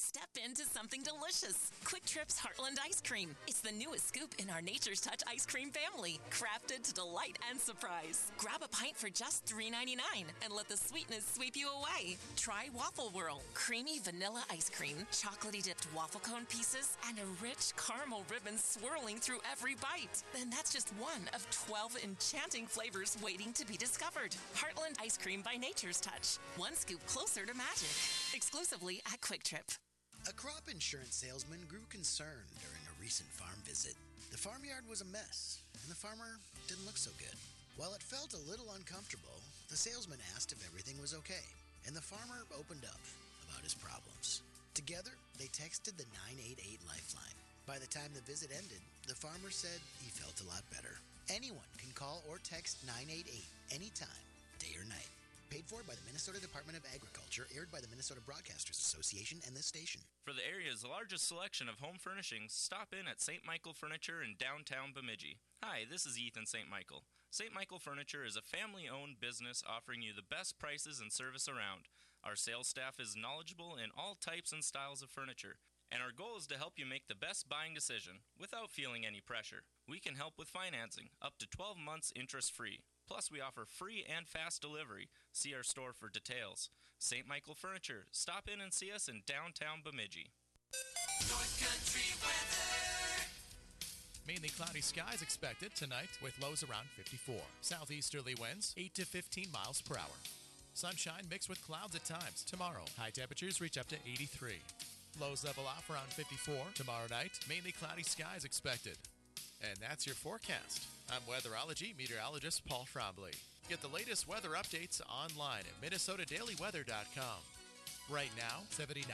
Step into something delicious. Quick Trip's Heartland Ice Cream. It's the newest scoop in our Nature's Touch ice cream family, crafted to delight and surprise. Grab a pint for just $3.99 and let the sweetness sweep you away. Try Waffle Whirl. Creamy vanilla ice cream, chocolatey dipped waffle cone pieces, and a rich caramel ribbon swirling through every bite. Then that's just one of 12 enchanting flavors waiting to be discovered. Heartland Ice Cream by Nature's Touch. One scoop closer to magic. Exclusively at Quick Trip. A crop insurance salesman grew concerned during a recent farm visit. The farmyard was a mess, and the farmer didn't look so good. While it felt a little uncomfortable, the salesman asked if everything was okay, and the farmer opened up about his problems. Together, they texted the 988 Lifeline. By the time the visit ended, the farmer said he felt a lot better. Anyone can call or text 988 anytime, day or night. Paid for by the Minnesota Department of Agriculture, aired by the Minnesota Broadcasters Association and this station. For the area's largest selection of home furnishings, stop in at St. Michael Furniture in downtown Bemidji. Hi, this is Ethan St. Michael. St. Michael Furniture is a family-owned business offering you the best prices and service around. Our sales staff is knowledgeable in all types and styles of furniture, and our goal is to help you make the best buying decision without feeling any pressure. We can help with financing, up to 12 months interest-free. Plus, we offer free and fast delivery. See our store for details. St. Michael Furniture. Stop in and see us in downtown Bemidji. North Country weather. Mainly cloudy skies expected tonight with lows around 54. Southeasterly winds 8 to 15 miles per hour. Sunshine mixed with clouds at times. Tomorrow, high temperatures reach up to 83. Lows level off around 54. Tomorrow night, mainly cloudy skies expected. And that's your forecast. I'm weatherology meteorologist Paul Trombley. Get the latest weather updates online at minnesotadailyweather.com. Right now, 79.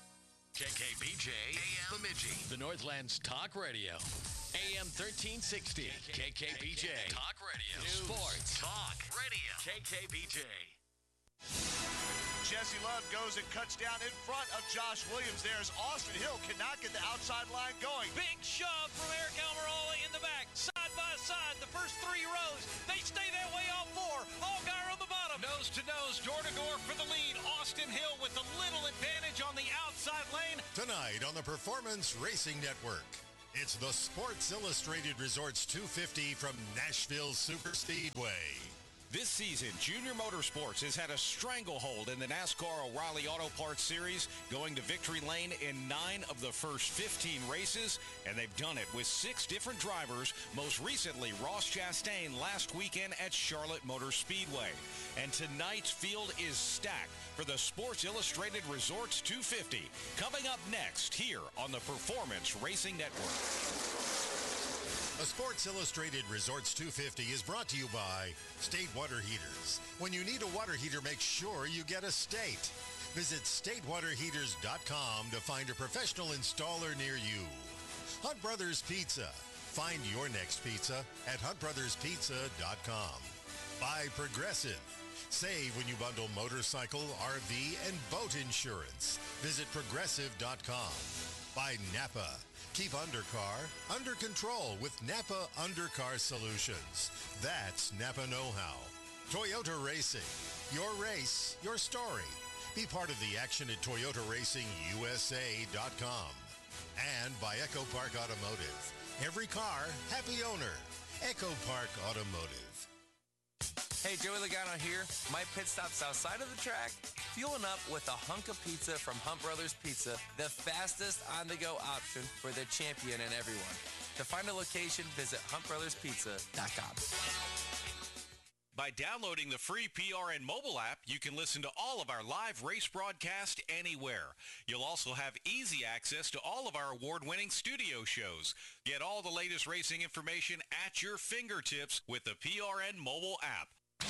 KKPJ, AM Bemidji, the Northland's Talk Radio. AM 1360, KKPJ. Talk Radio. Sports. Talk Radio. KKPJ. Jesse Love goes and cuts down in front of Josh Williams. There's Austin Hill, cannot get the outside line going. Big shove from Eric Almirola in the back. Side by side, the first three rows. They stay that way all four. Allgaier on the bottom. Nose to nose, door to door for the lead. Austin Hill with a little advantage on the outside lane. Tonight on the Performance Racing Network, it's the Sports Illustrated Resorts 250 from Nashville Superspeedway. This season, Junior Motorsports has had a stranglehold in the NASCAR O'Reilly Auto Parts Series, going to victory lane in 9 of the first 15 races, and they've done it with 6 different drivers, most recently Ross Chastain last weekend at Charlotte Motor Speedway. And tonight's field is stacked for the Sports Illustrated Resorts 250, coming up next here on the Performance Racing Network. The Sports Illustrated Resorts 250 is brought to you by State Water Heaters. When you need a water heater, make sure you get a State. Visit statewaterheaters.com to find a professional installer near you. Hunt Brothers Pizza. Find your next pizza at huntbrotherspizza.com. By Progressive. Save when you bundle motorcycle, RV, and boat insurance. Visit progressive.com. By Napa. Keep undercar under control with Napa Undercar Solutions. That's Napa know-how. Toyota Racing. Your race, your story. Be part of the action at ToyotaRacingUSA.com. And by Echo Park Automotive. Every car, happy owner. Echo Park Automotive. Hey, Joey Logano here. My pit stop's outside of the track, fueling up with a hunk of pizza from Hunt Brothers Pizza, the fastest on-the-go option for the champion and everyone. To find a location, visit huntbrotherspizza.com. By downloading the free PRN mobile app, you can listen to all of our live race broadcasts anywhere. You'll also have easy access to all of our award-winning studio shows. Get all the latest racing information at your fingertips with the PRN mobile app.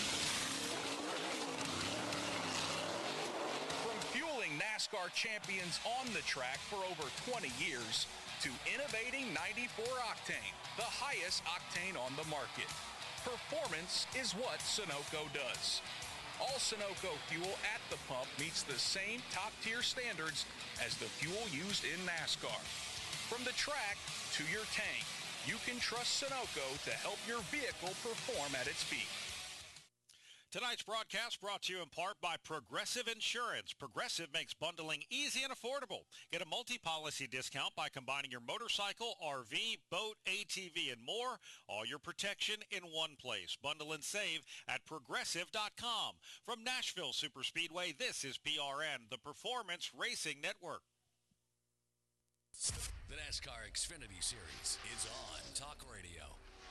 From fueling NASCAR champions on the track for over 20 years to innovating 94 octane, the highest octane on the market. Performance is what Sunoco does. All Sunoco fuel at the pump meets the same top-tier standards as the fuel used in NASCAR. From the track to your tank, you can trust Sunoco to help your vehicle perform at its peak. Tonight's broadcast brought to you in part by Progressive Insurance. Progressive makes bundling easy and affordable. Get a multi-policy discount by combining your motorcycle, RV, boat, ATV, and more. All your protection in one place. Bundle and save at Progressive.com. From Nashville Superspeedway, this is PRN, the Performance Racing Network. The NASCAR Xfinity Series is on Talk Radio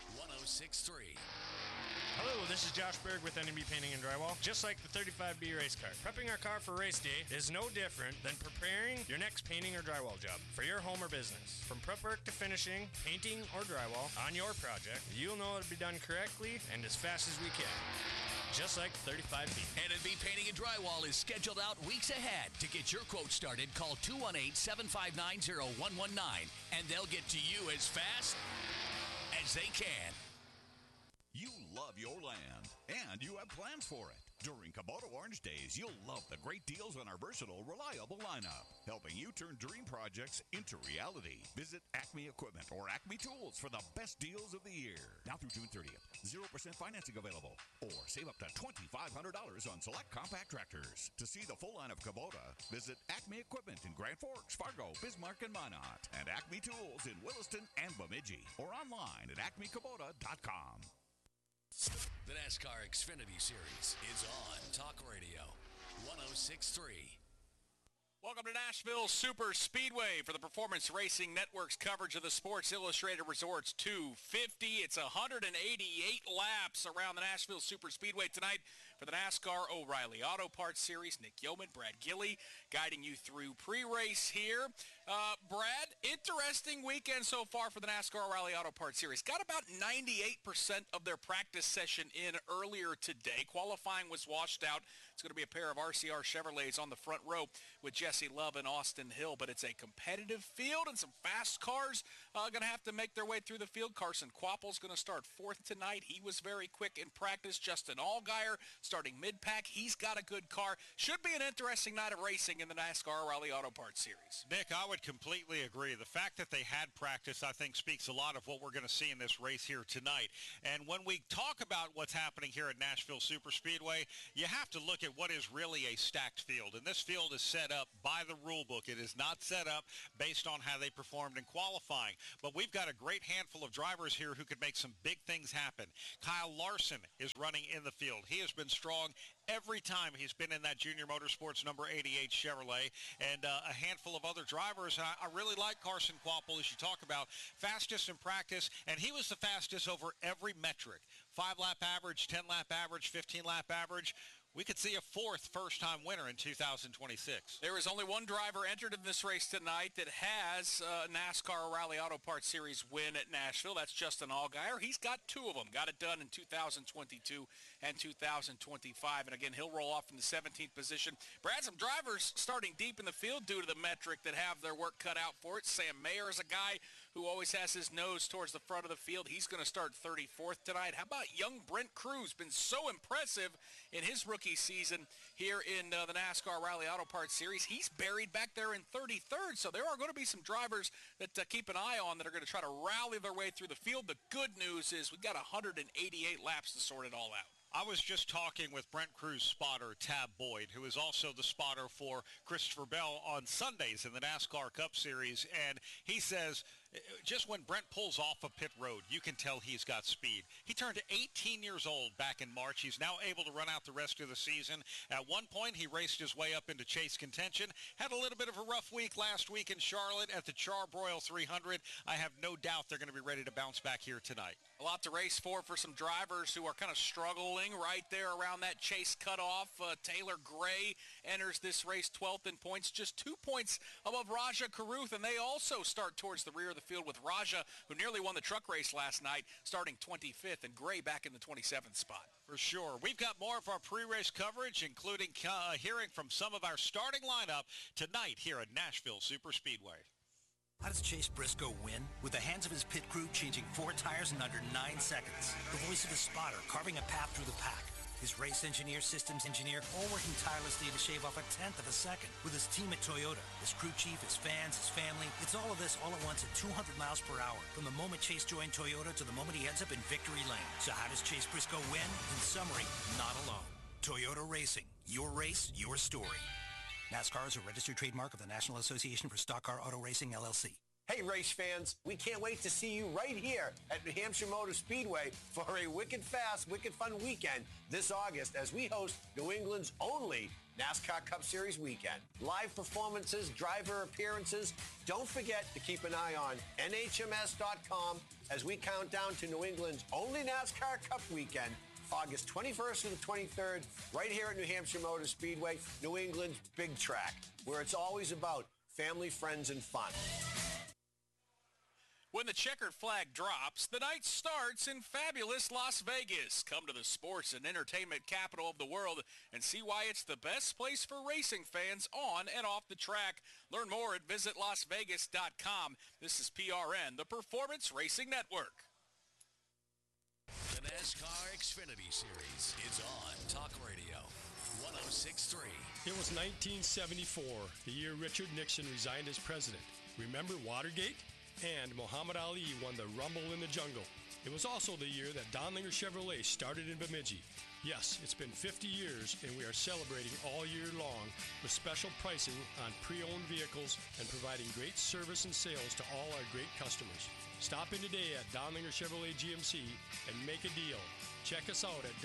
106.3. Hello, this is Josh Berg with NMB Painting and Drywall. Just like the 35B race car, prepping our car for race day is no different than preparing your next painting or drywall job for your home or business. From prep work to finishing, painting or drywall on your project, you'll know it'll be done correctly and as fast as we can. Just like the 35B. NMB Painting and Drywall is scheduled out weeks ahead. To get your quote started, call 218-759-0119 and they'll get to you as fast as they can. You love your land, and you have plans for it. During Kubota Orange Days, you'll love the great deals on our versatile, reliable lineup, helping you turn dream projects into reality. Visit Acme Equipment or Acme Tools for the best deals of the year. Now through June 30th, 0% financing available, or save up to $2,500 on select compact tractors. To see the full line of Kubota, visit Acme Equipment in Grand Forks, Fargo, Bismarck, and Minot, and Acme Tools in Williston and Bemidji, or online at acmekubota.com. The NASCAR Xfinity Series is on Talk Radio 106.3. Welcome to Nashville Super Speedway for the Performance Racing Network's coverage of the Sports Illustrated Resorts 250. It's 188 laps around the Nashville Super Speedway tonight for the NASCAR O'Reilly Auto Parts Series. Nick Yeoman, Brad Gilley guiding you through pre-race here. Brad, interesting weekend so far for the NASCAR O'Reilly Auto Parts Series. Got about 98% of their practice session in earlier today. Qualifying was washed out. It's going to be a pair of RCR Chevrolets on the front row with Jesse Love and Austin Hill, but it's a competitive field and some fast cars going to have to make their way through the field. Carson Quapple's going to start fourth tonight. He was very quick in practice. Justin Allgaier starting mid-pack. He's got a good car. Should be an interesting night of racing in the NASCAR O'Reilly Auto Parts Series. Nick, I would completely agree. The fact that they had practice, I think, speaks a lot of what we're going to see in this race here tonight. And when we talk about what's happening here at Nashville Super Speedway, you have to look at what is really a stacked field. And this field is set up by the rule book. It is not set up based on how they performed in qualifying. But we've got a great handful of drivers here who could make some big things happen. Kyle Larson is running in the field. He has been strong every time he's been in that Junior Motorsports number 88 Chevrolet, and a handful of other drivers. I really like Carson Quapple, as you talk about, fastest in practice, and he was the fastest over every metric. 5-lap average, 10-lap average, 15-lap average. We could see a fourth first-time winner in 2026. There is only one driver entered in this race tonight that has a NASCAR O'Reilly Auto Parts Series win at Nashville. That's Justin Allgaier. He's got two of them. Got it done in 2022 and 2025. And again, he'll roll off in the 17th position. Brad, some drivers starting deep in the field due to the metric that have their work cut out for it. Sam Mayer is a guy who always has his nose towards the front of the field. He's going to start 34th tonight. How about young Brent Cruz? Been so impressive in his rookie season here in the NASCAR O'Reilly Auto Parts Series. He's buried back there in 33rd, so there are going to be some drivers that keep an eye on that are going to try to rally their way through the field. The good news is we've got 188 laps to sort it all out. I was just talking with Brent Cruz spotter Tab Boyd, who is also the spotter for Christopher Bell on Sundays in the NASCAR Cup Series, and he says just when Brent pulls off a pit road, you can tell he's got speed. He turned 18 years old back in March. He's now able to run out the rest of the season. At one point, he raced his way up into chase contention. Had a little bit of a rough week last week in Charlotte at the Char-Broil 300. I have no doubt they're going to be ready to bounce back here tonight. A lot to race for some drivers who are kind of struggling right there around that chase cutoff. Taylor Gray enters this race 12th in points, just 2 points above Raja Karuth, and they also start towards the rear of the field with Raja, who nearly won the truck race last night, starting 25th, and Gray back in the 27th spot. For sure. We've got more of our pre-race coverage, including hearing from some of our starting lineup tonight here at Nashville Super Speedway. How does Chase Briscoe win? With the hands of his pit crew changing 4 tires in under 9 seconds. The voice of his spotter carving a path through the pack. his race engineer, systems engineer, all working tirelessly to shave off 1/10 of a second. With his team at Toyota, his crew chief, his fans, his family, it's all of this all at once at 200 miles per hour. From the moment Chase joined Toyota to the moment he ends up in victory lane. So how does Chase Briscoe win? In summary, not alone. Toyota Racing. Your race, your story. NASCAR is a registered trademark of the National Association for Stock Car Auto Racing, LLC. Hey, race fans, we can't wait to see you right here at New Hampshire Motor Speedway for a wicked fast, wicked fun weekend this August as we host New England's only NASCAR Cup Series weekend. Live performances, driver appearances. Don't forget to keep an eye on NHMS.com as we count down to New England's only NASCAR Cup weekend, August 21st to the 23rd, right here at New Hampshire Motor Speedway, New England's big track, where it's always about family, friends, and fun. When the checkered flag drops, the night starts in fabulous Las Vegas. Come to the sports and entertainment capital of the world and see why it's the best place for racing fans on and off the track. Learn more at visitlasvegas.com. This is PRN, the Performance Racing Network. The NASCAR Xfinity Series is on Talk Radio 106.3. It was 1974, the year Richard Nixon resigned as president. Remember Watergate? And Muhammad Ali won the Rumble in the Jungle. It was also the year that Donlinger Chevrolet started in Bemidji. Yes, it's been 50 years, and we are celebrating all year long with special pricing on pre-owned vehicles and providing great service and sales to all our great customers. Stop in today at Donlinger Chevrolet GMC and make a deal. Check us out at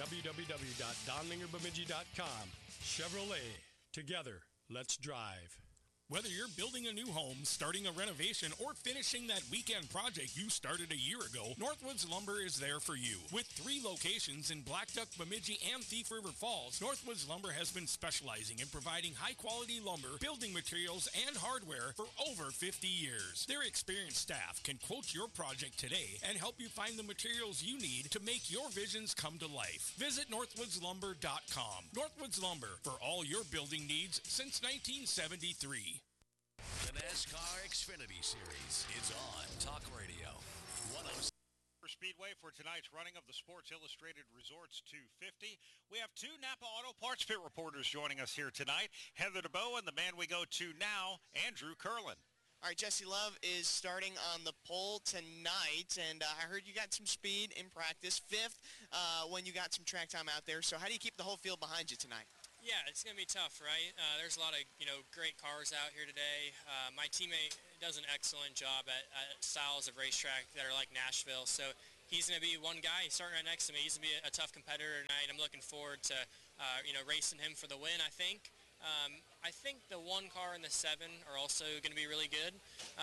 www.donlingerbemidji.com. Chevrolet. Together, let's drive. Whether you're building a new home, starting a renovation, or finishing that weekend project you started a year ago, Northwoods Lumber is there for you. With 3 locations in Blackduck, Bemidji, and Thief River Falls, Northwoods Lumber has been specializing in providing high-quality lumber, building materials, and hardware for over 50 years. Their experienced staff can quote your project today and help you find the materials you need to make your visions come to life. Visit northwoodslumber.com. Northwoods Lumber, for all your building needs since 1973. The NASCAR Xfinity Series is on Talk Radio 106. Speedway for tonight's running of the Sports Illustrated Resorts 250. We have 2 Napa Auto Parts pit reporters joining us here tonight. Heather DeBow and the man we go to now, Andrew Curlin. All right, Jesse Love is starting on the pole tonight, and I heard you got some speed in practice, 5th when you got some track time out there. So how do you keep the whole field behind you tonight? Yeah, it's going to be tough, right? There's a lot of, great cars out here today. My teammate does an excellent job at styles of racetrack that are like Nashville. So he's going to be one guy starting right next to me. He's going to be a tough competitor tonight. I'm looking forward to, racing him for the win, I think. I think the 1 car and the 7 are also going to be really good.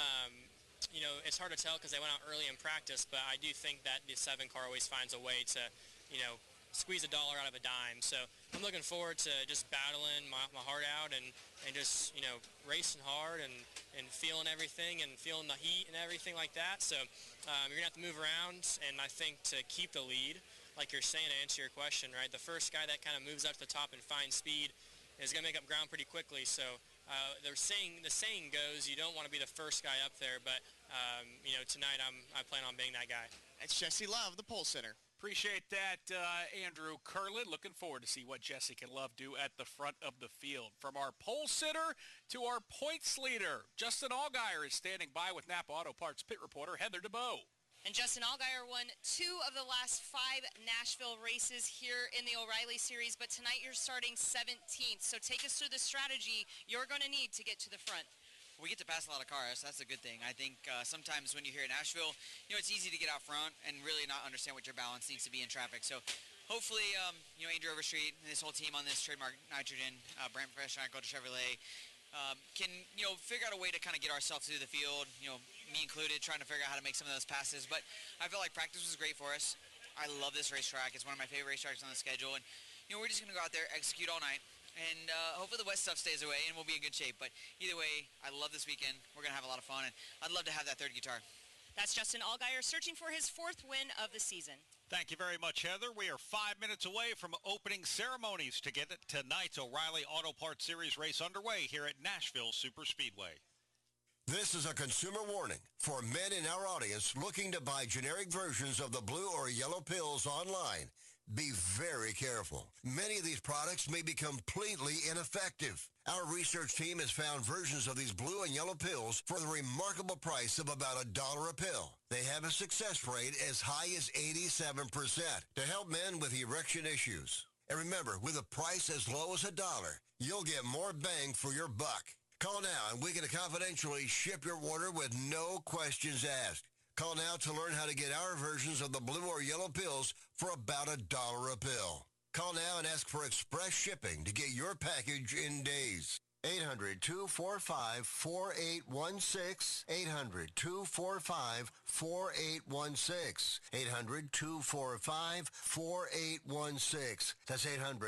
It's hard to tell because they went out early in practice, but I do think that the 7 car always finds a way to, squeeze $1 out of a dime. So I'm looking forward to just battling my heart out and just, racing hard and feeling everything and feeling the heat and everything like that. So you're going to have to move around, and I think to keep the lead, like you're saying to answer your question, right, the first guy that kind of moves up to the top and finds speed is going to make up ground pretty quickly. So the saying goes, you don't want to be the first guy up there, but, tonight I plan on being that guy. It's Jesse Love, the pole sitter. Appreciate that, Andrew Curlin. Looking forward to see what Jesse can Love do at the front of the field. From our pole sitter to our points leader, Justin Allgaier is standing by with Napa Auto Parts pit reporter Heather DeBow. And Justin Allgaier won 2 of the last 5 Nashville races here in the O'Reilly Series, but tonight you're starting 17th. So take us through the strategy you're going to need to get to the front. We get to pass a lot of cars. That's a good thing. I think sometimes when you're here in Nashville, it's easy to get out front and really not understand what your balance needs to be in traffic. So hopefully, Andrew Overstreet and his whole team on this trademark nitrogen, Brent Freshnite, Golden Chevrolet, can, figure out a way to kind of get ourselves through the field, me included, trying to figure out how to make some of those passes. But I felt like practice was great for us. I love this racetrack. It's one of my favorite racetracks on the schedule. And, we're just going to go out there, execute all night. And hopefully the wet stuff stays away and we'll be in good shape. But either way, I love this weekend. We're going to have a lot of fun, and I'd love to have that 3rd guitar. That's Justin Allgaier searching for his 4th win of the season. Thank you very much, Heather. We are 5 minutes away from opening ceremonies to get tonight's O'Reilly Auto Parts Series race underway here at Nashville Superspeedway. This is a consumer warning for men in our audience looking to buy generic versions of the blue or yellow pills online. Be very careful. Many of these products may be completely ineffective. Our research team has found versions of these blue and yellow pills for the remarkable price of about $1 a pill. They have a success rate as high as 87% to help men with erection issues. And remember, with a price as low as $1, you'll get more bang for your buck. Call now and we can confidentially ship your order with no questions asked. Call now to learn how to get our versions of the blue or yellow pills for about $1 a pill. Call now and ask for express shipping to get your package in days. 800-245-4816. 800-245-4816. 800-245-4816. That's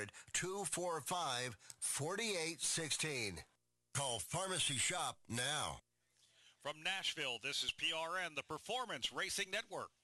800-245-4816. Call Pharmacy Shop now. From Nashville, this is PRN, the Performance Racing Network.